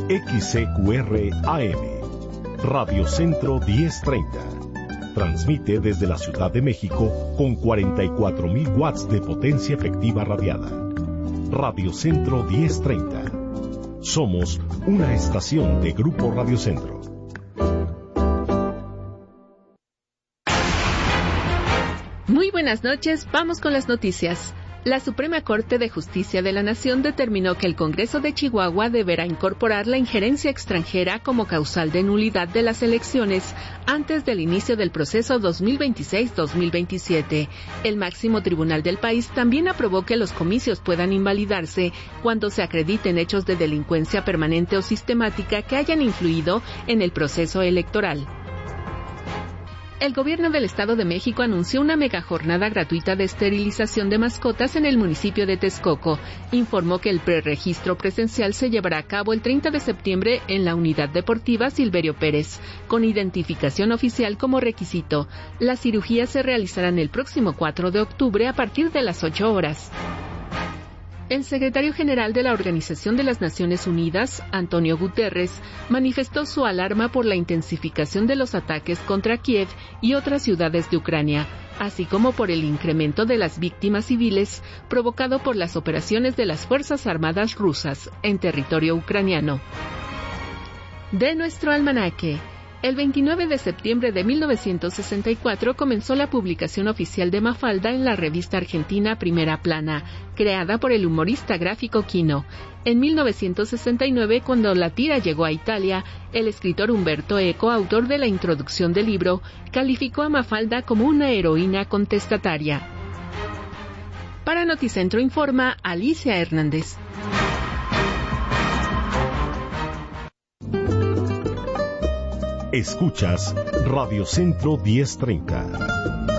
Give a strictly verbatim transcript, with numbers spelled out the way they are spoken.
X C Q R A M, Radio Centro diez treinta. Transmite desde la Ciudad de México con cuarenta y cuatro mil watts de potencia efectiva radiada. Radio Centro diez treinta. Somos una estación de Grupo Radio Centro. Muy buenas noches, vamos con las noticias. La Suprema Corte de Justicia de la Nación determinó que el Congreso de Chihuahua deberá incorporar la injerencia extranjera como causal de nulidad de las elecciones antes del inicio del proceso dos mil veintiséis dos mil veintisiete. El máximo tribunal del país también aprobó que los comicios puedan invalidarse cuando se acrediten hechos de delincuencia permanente o sistemática que hayan influido en el proceso electoral. El gobierno del Estado de México anunció una megajornada gratuita de esterilización de mascotas en el municipio de Texcoco. Informó que el preregistro presencial se llevará a cabo el treinta de septiembre en la Unidad Deportiva Silverio Pérez, con identificación oficial como requisito. Las cirugías se realizarán el próximo cuatro de octubre a partir de las ocho horas. El secretario general de la Organización de las Naciones Unidas, Antonio Guterres, manifestó su alarma por la intensificación de los ataques contra Kiev y otras ciudades de Ucrania, así como por el incremento de las víctimas civiles provocado por las operaciones de las Fuerzas Armadas rusas en territorio ucraniano. De nuestro almanaque. El veintinueve de septiembre de mil novecientos sesenta y cuatro comenzó la publicación oficial de Mafalda en la revista argentina Primera Plana, creada por el humorista gráfico Quino. En mil novecientos sesenta y nueve, cuando la tira llegó a Italia, el escritor Humberto Eco, autor de la introducción del libro, calificó a Mafalda como una heroína contestataria. Para Noticentro informa Alicia Hernández. Escuchas Radio Centro diez treinta.